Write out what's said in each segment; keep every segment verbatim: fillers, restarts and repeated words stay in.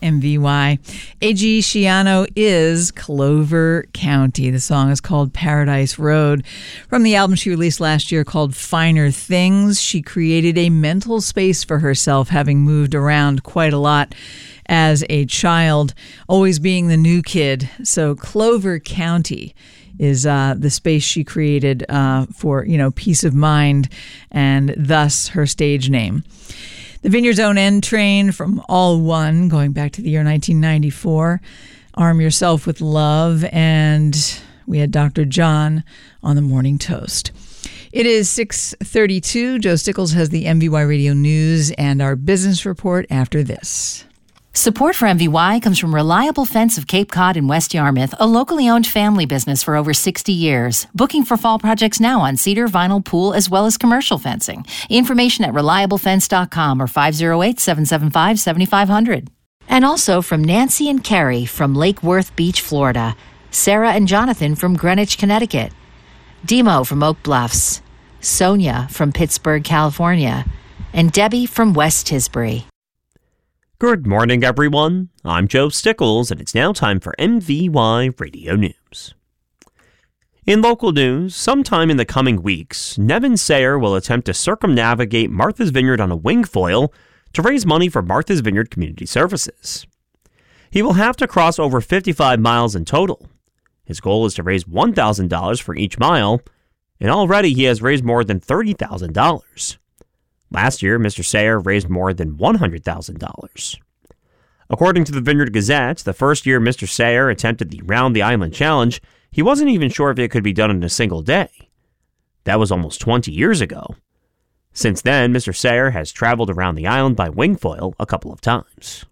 M V Y. A G Schiano is Clover County. The song is called Paradise Road. From the album she released last year called Finer Things, she created a mental space for herself, having moved around quite a lot as a child, always being the new kid. So Clover County is uh, the space she created uh, for, you know, peace of mind, and thus her stage name. The Vineyard's Own N Train from All One, going back to the year nineteen ninety-four. Arm Yourself with Love, and we had Doctor John on the Morning Toast. It is six thirty-two. Joe Stickles has the M V Y Radio News and our business report after this. Support for M V Y comes from Reliable Fence of Cape Cod in West Yarmouth, a locally owned family business for over sixty years. Booking for fall projects now on cedar, vinyl, pool, as well as commercial fencing. Information at reliable fence dot com or five oh eight, seven seven five, seven five zero zero. And also from Nancy and Kerry from Lake Worth Beach, Florida. Sarah and Jonathan from Greenwich, Connecticut. Demo from Oak Bluffs. Sonia from Pittsburgh, California. And Debbie from West Tisbury. Good morning, everyone. I'm Joe Stickles, and it's now time for M V Y Radio News. In local news, sometime in the coming weeks, Nevin Sayer will attempt to circumnavigate Martha's Vineyard on a wing foil to raise money for Martha's Vineyard Community Services. He will have to cross over fifty-five miles in total. His goal is to raise one thousand dollars for each mile, and already he has raised more than thirty thousand dollars. Last year, Mister Sayer raised more than one hundred thousand dollars. According to the Vineyard Gazette, the first year Mister Sayer attempted the Round the Island Challenge, he wasn't even sure if it could be done in a single day. That was almost twenty years ago. Since then, Mister Sayer has traveled around the island by wingfoil a couple of times.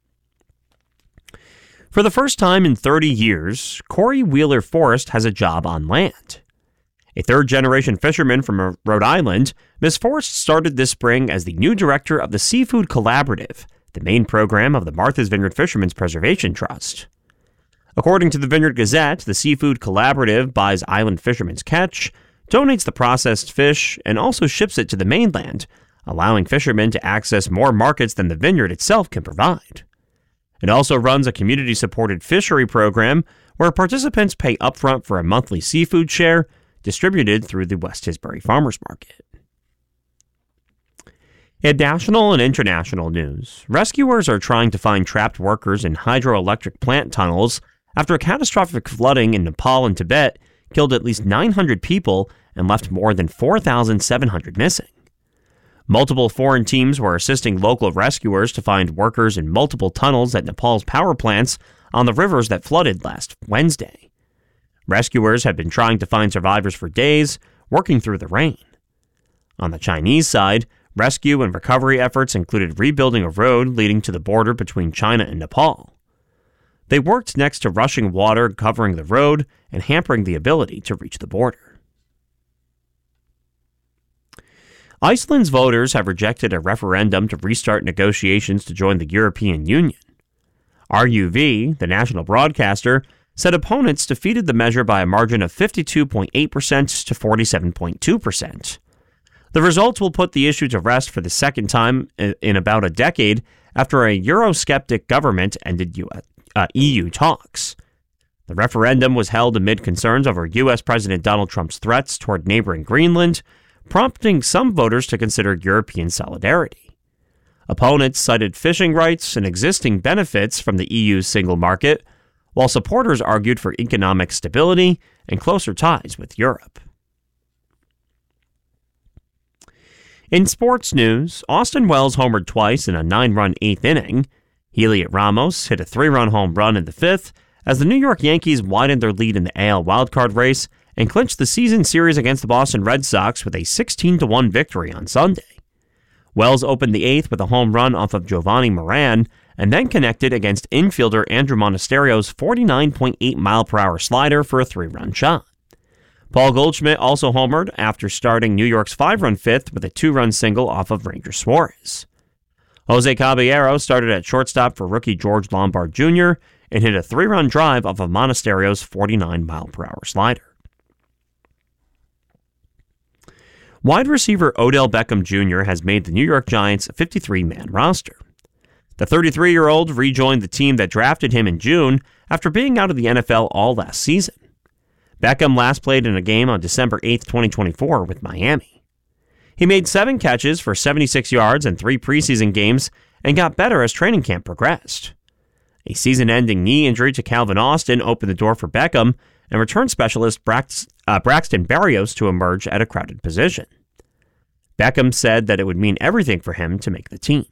For the first time in thirty years, Corey Wheeler Forrest has a job on land. A third-generation fisherman from Rhode Island, Miz Forrest started this spring as the new director of the Seafood Collaborative, the main program of the Martha's Vineyard Fishermen's Preservation Trust. According to the Vineyard Gazette, the Seafood Collaborative buys island fishermen's catch, donates the processed fish, and also ships it to the mainland, allowing fishermen to access more markets than the vineyard itself can provide. It also runs a community-supported fishery program where participants pay upfront for a monthly seafood share, distributed through the West Tisbury Farmers Market. In national and international news, rescuers are trying to find trapped workers in hydroelectric plant tunnels after a catastrophic flooding in Nepal and Tibet killed at least nine hundred people and left more than four thousand seven hundred missing. Multiple foreign teams were assisting local rescuers to find workers in multiple tunnels at Nepal's power plants on the rivers that flooded last Wednesday. Rescuers have been trying to find survivors for days, working through the rain. On the Chinese side, rescue and recovery efforts included rebuilding a road leading to the border between China and Nepal. They worked next to rushing water covering the road and hampering the ability to reach the border. Iceland's voters have rejected a referendum to restart negotiations to join the European Union. R U V, the national broadcaster, said opponents defeated the measure by a margin of fifty-two point eight percent to forty-seven point two percent. The results will put the issue to rest for the second time in about a decade after a Eurosceptic government ended U S, uh, E U talks. The referendum was held amid concerns over U S President Donald Trump's threats toward neighboring Greenland, prompting some voters to consider European solidarity. Opponents cited fishing rights and existing benefits from the E U's single market, while supporters argued for economic stability and closer ties with Europe. In sports news, Austin Wells homered twice in a nine-run eighth inning. Heliot Ramos hit a three-run home run in the fifth as the New York Yankees widened their lead in the A L wildcard race and clinched the season series against the Boston Red Sox with a sixteen to one victory on Sunday. Wells opened the eighth with a home run off of Giovanni Moran and then connected against infielder Andrew Monasterio's forty-nine point eight mile per hour slider for a three-run shot. Paul Goldschmidt also homered after starting New York's five-run fifth with a two-run single off of Ranger Suarez. Jose Caballero started at shortstop for rookie George Lombard Junior and hit a three-run drive off of Monasterio's forty-nine mile per hour slider. Wide receiver Odell Beckham Junior has made the New York Giants' fifty-three man roster. The thirty-three-year-old rejoined the team that drafted him in June after being out of the N F L all last season. Beckham last played in a game on December eighth, twenty twenty-four with Miami. He made seven catches for seventy-six yards in three preseason games and got better as training camp progressed. A season-ending knee injury to Calvin Austin opened the door for Beckham and return specialist Brax- uh, Braxton Berrios to emerge at a crowded position. Beckham said that it would mean everything for him to make the team.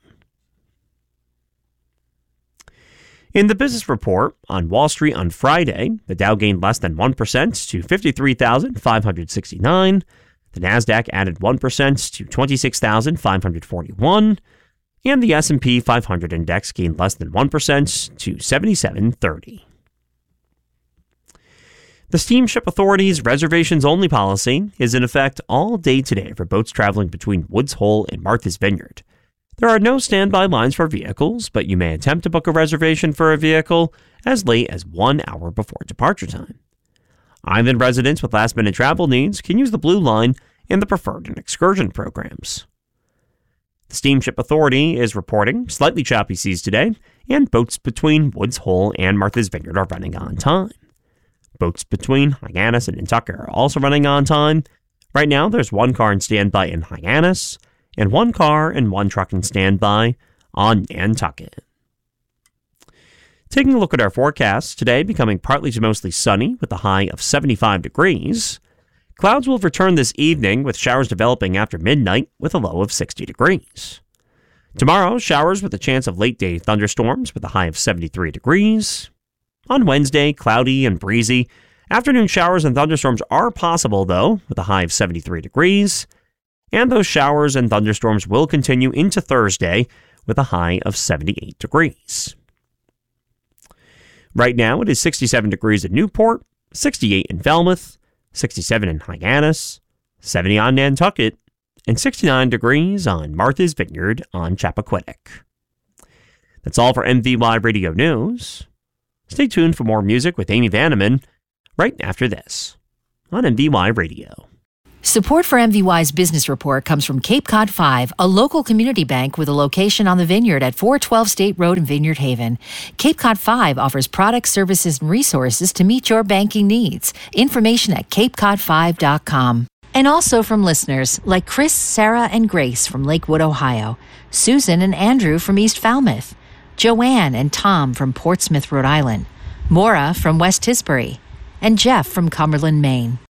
In the business report on Wall Street on Friday, the Dow gained less than one percent to fifty-three thousand five hundred sixty-nine. The Nasdaq added one percent to twenty-six thousand five hundred forty-one. And the S and P five hundred index gained less than one percent to seventy-seven thirty. The Steamship Authority's reservations-only policy is in effect all day today for boats traveling between Woods Hole and Martha's Vineyard. There are no standby lines for vehicles, but you may attempt to book a reservation for a vehicle as late as one hour before departure time. Island residents with last-minute travel needs can use the Blue Line and the Preferred and Excursion programs. The Steamship Authority is reporting slightly choppy seas today, and boats between Woods Hole and Martha's Vineyard are running on time. Boats between Hyannis and Nantucket are also running on time. Right now, there's one car in standby in Hyannis, and one car and one truck in standby on Nantucket. Taking a look at our forecast, today becoming partly to mostly sunny with a high of seventy-five degrees. Clouds will return this evening with showers developing after midnight with a low of sixty degrees. Tomorrow, showers with a chance of late-day thunderstorms with a high of seventy-three degrees. On Wednesday, cloudy and breezy. Afternoon showers and thunderstorms are possible, though, with a high of seventy-three degrees. And those showers and thunderstorms will continue into Thursday with a high of seventy-eight degrees. Right now, it is sixty-seven degrees in Newport, sixty-eight in Falmouth, sixty-seven in Hyannis, seventy on Nantucket, and sixty-nine degrees on Martha's Vineyard on Chappaquiddick. That's all for M V Y Radio News. Stay tuned for more music with Amy Vanneman right after this on M V Y Radio. Support for M V Y's business report comes from Cape Cod five, a local community bank with a location on the Vineyard at four twelve State Road in Vineyard Haven. Cape Cod five offers products, services, and resources to meet your banking needs. Information at cape cod five dot com. And also from listeners like Chris, Sarah, and Grace from Lakewood, Ohio, Susan and Andrew from East Falmouth, Joanne and Tom from Portsmouth, Rhode Island, Maura from West Tisbury, and Jeff from Cumberland, Maine.